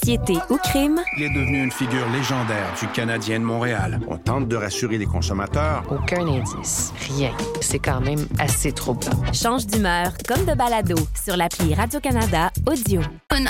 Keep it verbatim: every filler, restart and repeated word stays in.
Piété ou crime? Il est devenu une figure légendaire du Canadien de Montréal. On tente de rassurer les consommateurs. Aucun indice. Rien. C'est quand même assez troublant. Change d'humeur comme de balado sur l'appli Radio-Canada Audio. Une